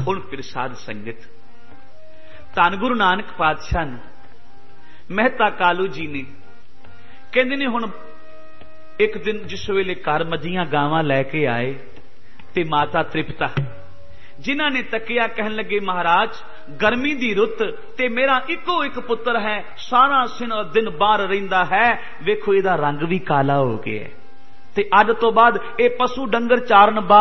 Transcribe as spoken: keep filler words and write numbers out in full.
ਹੁਣ ਫਿਰ ਸਾਧ ਸੰਗਤ ਧੰਨ ਗੁਰੂ ਨਾਨਕ ਪਾਤਸ਼ਾਹ ਨੇ ਮਹਿਤਾ ਕਾਲੂ ਜੀ ਨੇ ਕਹਿੰਦੇ ਨੇ ਹੁਣ ਇੱਕ ਦਿਨ ਜਿਸ ਵੇਲੇ ਘਰ ਮੱਝੀਆਂ ਗਾਵਾਂ ਲੈ ਕੇ ਆਏ ਤੇ ਮਾਤਾ ਤ੍ਰਿਪਤਾ ਜਿਨ੍ਹਾਂ ਨੇ ਤੱਕਿਆ ਕਹਿਣ ਲੱਗੇ ਮਹਾਰਾਜ ਗਰਮੀ ਦੀ ਰੁੱਤ ਤੇ ਮੇਰਾ ਇੱਕੋ ਇੱਕ ਪੁੱਤਰ ਹੈ ਸਾਰਾ ਦਿਨ ਬਾਹਰ ਰਹਿੰਦਾ ਹੈ ਵੇਖੋ ਇਹਦਾ ਰੰਗ ਵੀ ਕਾਲਾ ਹੋ ਗਿਆ ਤੇ ਅੱਜ ਤੋਂ ਬਾਅਦ ਇਹ ਪਸ਼ੂ ਡੰਗਰ ਚਾਰਨ